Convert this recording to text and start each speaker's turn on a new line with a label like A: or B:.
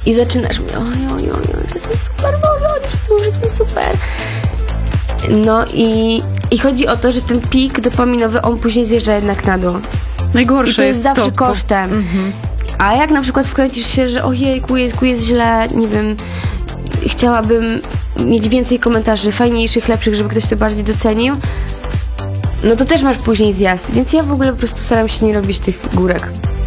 A: i zaczynasz mówić, oj, to jest super, oni wszyscy są super. No i chodzi o to, że ten pik dopaminowy, on później zjeżdża jednak na dół.
B: Najgorsze
A: i to jest zawsze kosztem. A jak na przykład wkręcisz się, że ojejku, jest źle, nie wiem, chciałabym mieć więcej komentarzy, fajniejszych, lepszych, żeby ktoś to bardziej docenił, no to też masz później zjazd. Więc ja w ogóle po prostu staram się nie robić tych górek.